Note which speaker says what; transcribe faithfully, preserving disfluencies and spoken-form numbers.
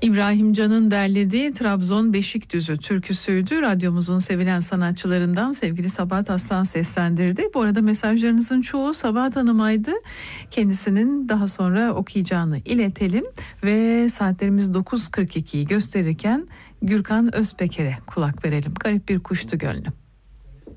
Speaker 1: İbrahim Can'ın derlediği Trabzon Beşikdüzü türküsüydü. Radyomuzun sevilen sanatçılarından sevgili Sabahat Aslan seslendirdi. Bu arada mesajlarınızın çoğu Sabahat Hanım'aydı. Kendisinin daha sonra okuyacağını iletelim ve saatlerimiz dokuz kırk ikiyi gösterirken Gürkan Özpeker'e kulak verelim. Garip bir kuştu gönlüm.